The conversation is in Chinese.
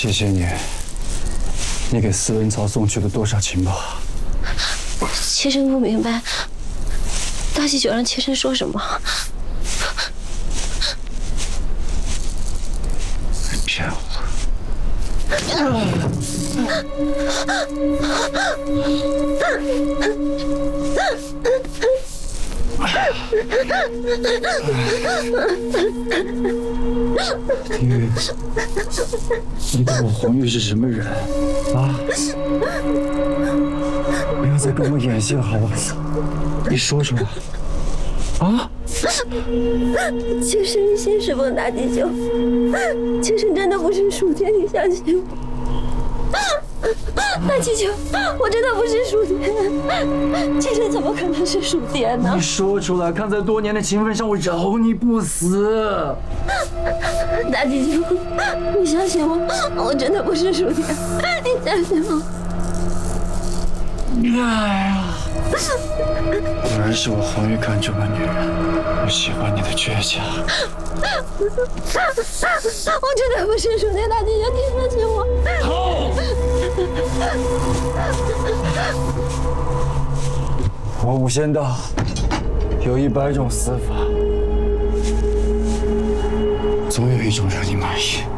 这些年，你给司文曹送去了多少情报？ 妾身不明白，大喜酒让妾身说什么？ 骗我！玉，你当我黄玉是什么人啊？不要再跟我演戏了，好不好？你说出来啊！ 妾身信侍奉大吉酒，妾身真的不是属天，你相信我。大吉酒，我真的不是属天，妾身怎么可能是属天呢？ 你说出来，看在多年的情分上，我饶你不死。 大吉酒，你相信我，我真的不是属天，你相信我。 哎呀，果然是我黄玉看中了女人，我喜欢你的倔强。 我真的不是属天，大吉酒，你相信我。 好。我武仙道有100种死法，总有一种让你满意。